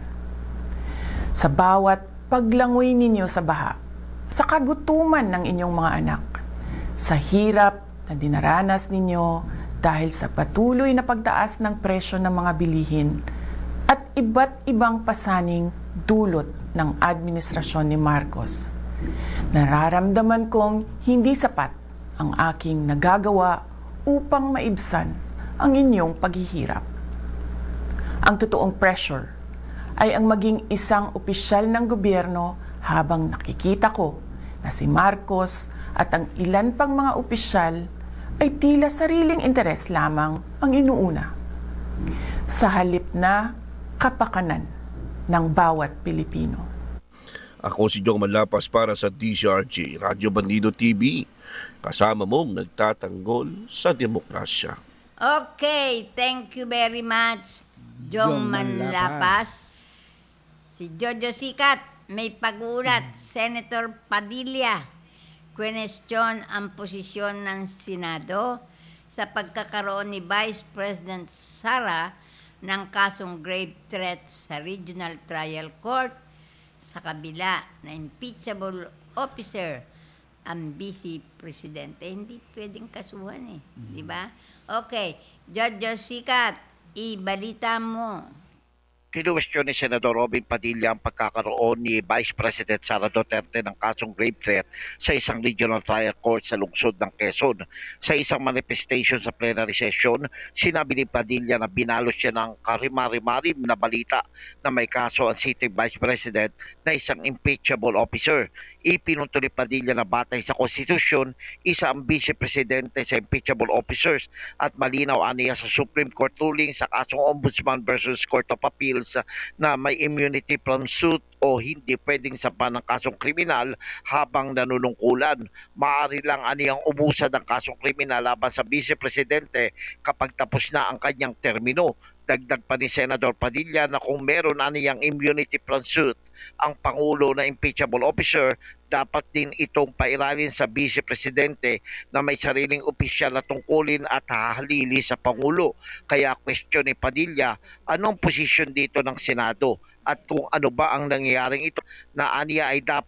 Sa bawat paglangoy ninyo sa baha, sa kagutuman ng inyong mga anak, sa hirap na dinaranas ninyo dahil sa patuloy na pagtaas ng presyo ng mga bilihin at iba't ibang pasaning dulot ng administrasyon ni Marcos. Nararamdaman kong hindi sapat ang aking nagagawa upang maibsan ang inyong paghihirap. Ang totoong pressure ay ang maging isang opisyal ng gobyerno habang nakikita ko na si Marcos at ang ilan pang mga opisyal ay tila sariling interes lamang ang inuuna sa halip na kapakanan ng bawat Pilipino. Ako si Jong Manlapas para sa D Z R J, Radyo Bandido T V. Kasama mong nagtatanggol sa demokrasya. Okay, thank you very much, Jong Jong Manlapas. Si Jojo Sikat, may pag-uulat, Senator Padilla, kwenestyon ang posisyon ng Senado sa pagkakaroon ni Vice President Sara ng kasong grave threat sa Regional Trial Court sa kabila na impeachable officer ang Vice Presidente. Hindi pwedeng kasuhan eh, di ba? Okay, Jojo Sikat, ibalita mo. Kinuwestiyon ni Senador Robin Padilla ang pagkakaroon ni Vice President Sara Duterte ng kasong grave threat sa isang regional trial court sa lungsod ng Quezon. Sa isang manifestation sa plenary session, sinabi ni Padilla na binalos siya ng karimari-marim na balita na may kaso ang sitting Vice President na isang impeachable officer. Ipinunto ni Padilla na batay sa konstitusyon, isa ang Vice Presidente sa impeachable officers at malinaw aniya sa Supreme Court ruling sa kasong Ombudsman versus Court of Appeal officials na may immunity from suit o hindi pwedeng sampan ng kasong kriminal habang nanunungkulan. Maaari lang aniyang umusad ang kasong kriminal laban sa Vice Presidente kapag tapos na ang kanyang termino. Dagdag pa ni Senador Padilla na kung meron aniyang immunity from suit ang Pangulo na impeachable officer, dapat din itong pairalin sa Vice Presidente na may sariling opisyal na tungkulin at hahalili sa Pangulo. Kaya question ni Padilla, anong posisyon dito ng Senado? At kung ano ba ang nangyayaring ito na aniya ay dapat